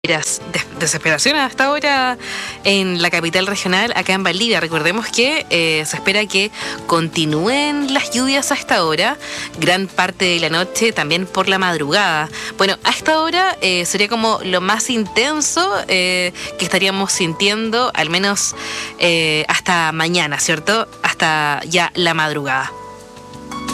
Desesperación hasta ahora en la capital regional, acá en Valdivia. Recordemos que se espera que continúen las lluvias a esta hora, gran parte de la noche, también por la madrugada. Bueno, a esta hora sería como lo más intenso que estaríamos sintiendo, al menos hasta mañana, ¿cierto? Hasta ya la madrugada.